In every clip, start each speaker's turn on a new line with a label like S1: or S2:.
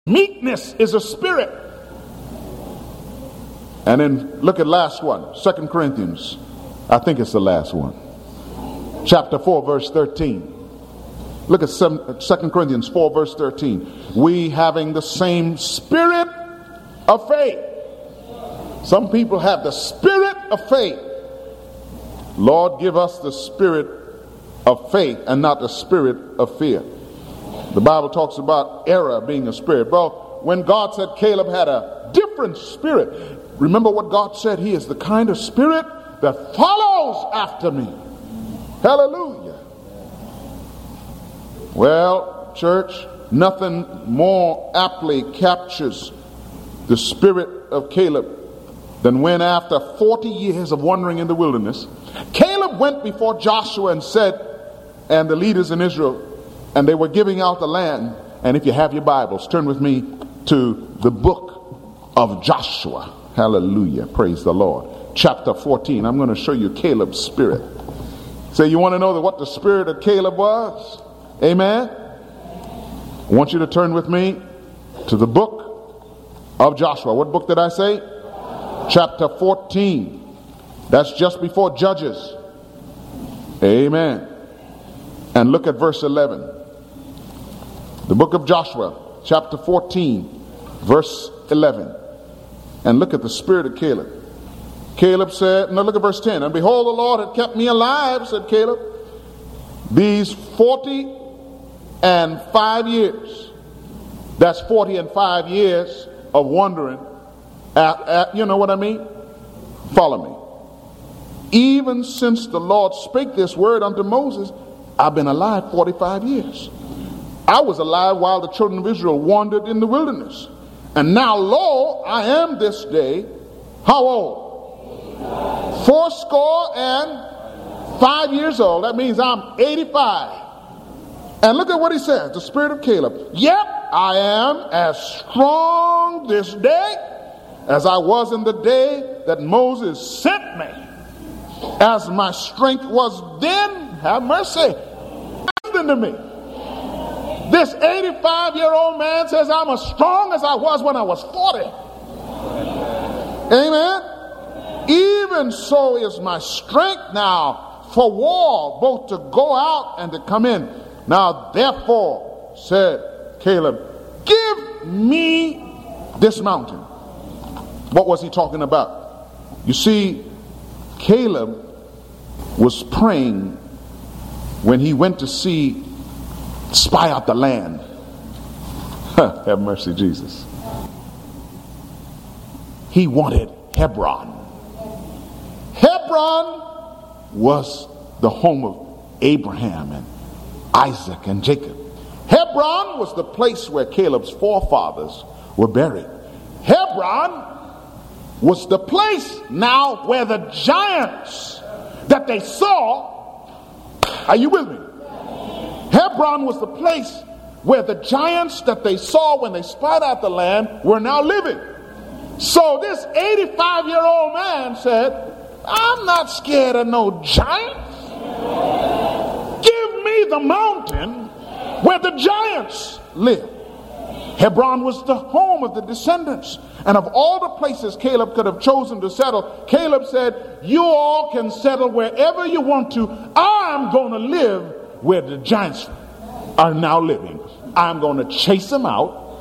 S1: Meekness is a spirit. And then look at last one, 2 Corinthians. I think it's the last one. Chapter 4, verse 13. Look at 2 Corinthians 4, verse 13. We having the same spirit of faith. Some people have the spirit of faith. Lord, give us the spirit of faith and not the spirit of fear. The Bible talks about error being a spirit. Well, when God said Caleb had a different spirit, remember what God said? He is the kind of spirit that follows after me. Hallelujah. Well, church, nothing more aptly captures the spirit of Caleb than when, after 40 years of wandering in the wilderness, Caleb went before Joshua and said, and the leaders in Israel, and they were giving out the land. And if you have your Bibles, turn with me to the book of Joshua. Hallelujah. Praise the Lord. Chapter 14. I'm going to show you Caleb's spirit. So you want to know what the spirit of Caleb was? Amen. I want you to turn with me to the book of Joshua. What book did I say? Chapter 14. That's just before Judges. Amen. And look at verse 11. The book of Joshua, chapter 14, verse 11. And look at the spirit of Caleb. Caleb said, now look at verse 10. And behold, the Lord had kept me alive, said Caleb, these 40 and 5 years. That's 40 and 5 years of wandering. You know what I mean? Follow me. Even since the Lord spake this word unto Moses, I've been alive 45 years. I was alive while the children of Israel wandered in the wilderness. And now, lo, I am this day, how old? 85 years old. That means I'm 85. And look at what he says, the spirit of Caleb. Yet I am as strong this day as I was in the day that Moses sent me. As my strength was then, have mercy, listen to me. This 85-year-old man says I'm as strong as I was when I was 40. Amen. Even so is my strength now for war, both to go out and to come in. Now therefore, said Caleb, give me this mountain. What was he talking about? You see, Caleb was praying when he went to spy out the land. Have mercy, Jesus. He wanted Hebron. Hebron was the home of Abraham and Isaac and Jacob. Hebron was the place where Caleb's forefathers were buried. Hebron was the place now where the giants that they saw, are you with me? Hebron was the place where the giants that they saw when they spied out the land were now living. So this 85-year-old man said, I'm not scared of no giants. Give me the mountain where the giants live. Hebron was the home of the descendants. And of all the places Caleb could have chosen to settle, Caleb said, you all can settle wherever you want to. I'm going to live where the giants are now living. I'm going to chase them out.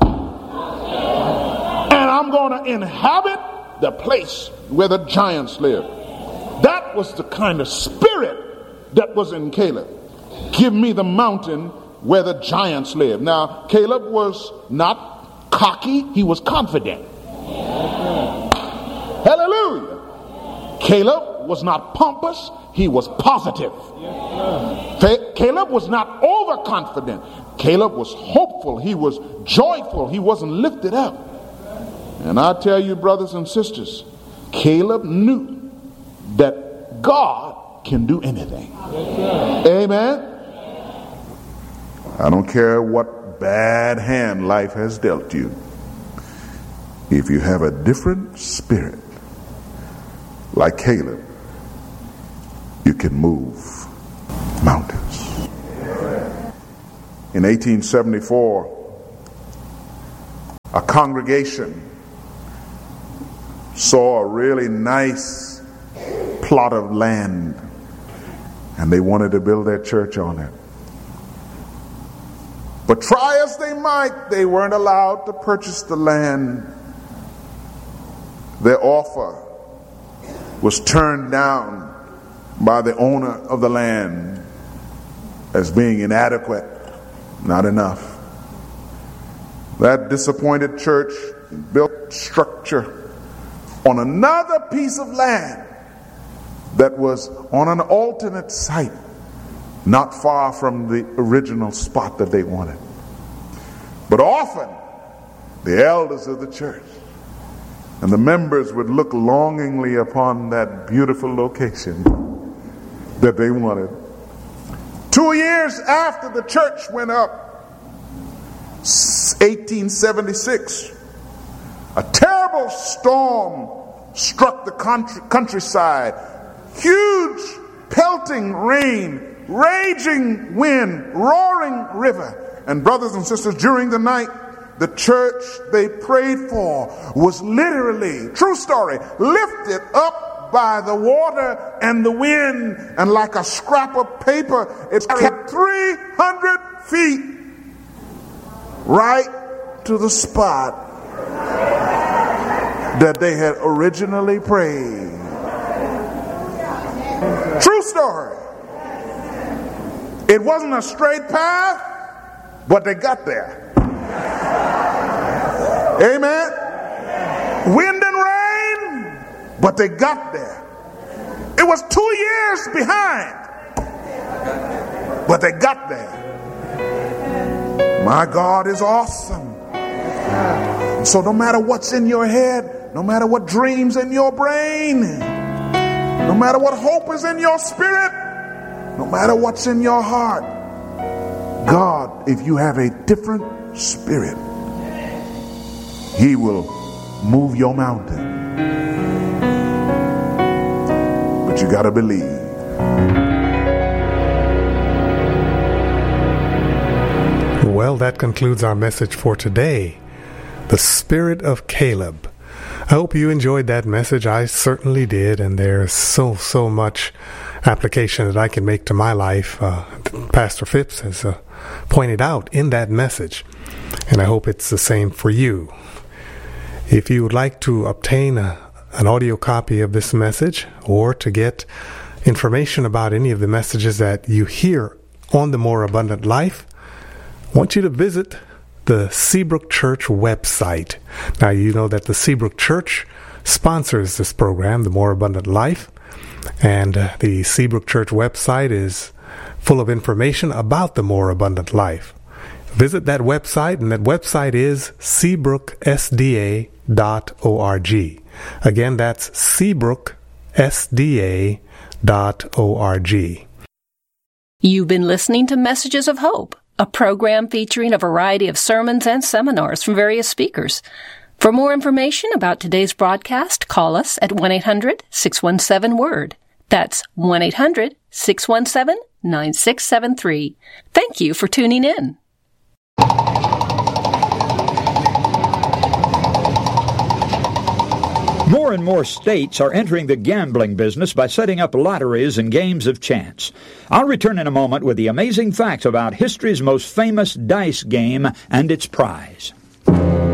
S1: And I'm going to inhabit the place where the giants live. That was the kind of spirit that was in Caleb. Give me the mountain where the giants live. Now, Caleb was not cocky. He was confident. Hallelujah. Caleb was not pompous. He was positive. Caleb was not overconfident. Caleb was hopeful. He was joyful. He wasn't lifted up. And I tell you, brothers and sisters, Caleb knew that God can do anything. Amen. I don't care what bad hand life has dealt you. If you have a different spirit, like Caleb, you can move mountains. In 1874, a congregation saw a really nice plot of land, and they wanted to build their church on it. But try as they might, they weren't allowed to purchase the land. Their offer was turned down by the owner of the land as being inadequate, not enough. That disappointed church built structure on another piece of land that was on an alternate site, not far from the original spot that they wanted. But often, the elders of the church and the members would look longingly upon that beautiful location that they wanted. 2 years after the church went up, 1876, a terrible storm struck the countryside. Huge pelting rain, raging wind, roaring river. And brothers and sisters, during the night, the church they prayed for was literally, true story, lifted up by the water and the wind, and like a scrap of paper, it carried 300 feet right to the spot that they had originally prayed. True story. It wasn't a straight path, but they got there. Amen. Wind and rain, but they got there. It was 2 years behind, but they got there. My God is awesome. So no matter what's in your head, no matter what dreams in your brain, no matter what hope is in your spirit, no matter what's in your heart, God, if you have a different spirit, He will move your mountain. But you got to believe.
S2: Well, that concludes our message for today. The Spirit of Caleb. I hope you enjoyed that message. I certainly did, and there's so much application that I can make to my life. Pastor Phipps has pointed out in that message, and I hope it's the same for you. If you would like to obtain an audio copy of this message, or to get information about any of the messages that you hear on the More Abundant Life, I want you to visit the Seabrook Church website. Now, you know that the Seabrook Church sponsors this program, The More Abundant Life, and the Seabrook Church website is full of information about the More Abundant Life. Visit that website, and that website is seabrooksda.org. Again, that's seabrooksda.org.
S3: You've been listening to Messages of Hope, a program featuring a variety of sermons and seminars from various speakers. For more information about today's broadcast, call us at 1-800-617-WORD. That's 1-800-617-9673. Thank you for tuning in.
S4: More and more states are entering the gambling business by setting up lotteries and games of chance. I'll return in a moment with the amazing facts about history's most famous dice game and its prize.